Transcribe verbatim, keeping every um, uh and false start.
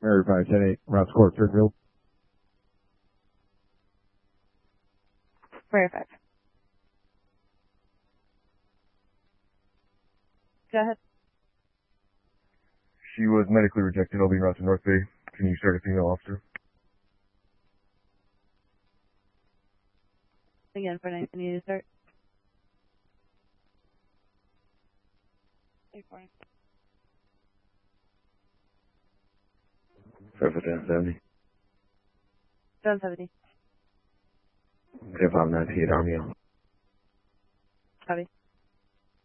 Mary five ten eight, Routes Court, Fairfield. Mary five. Go ahead. She was medically rejected. I'll be en route to North Bay. Can you start a female officer? Again, for nine, I need to start. Surface ten seventy. seven seventy. ten five ninety-eight, Army on. Copy.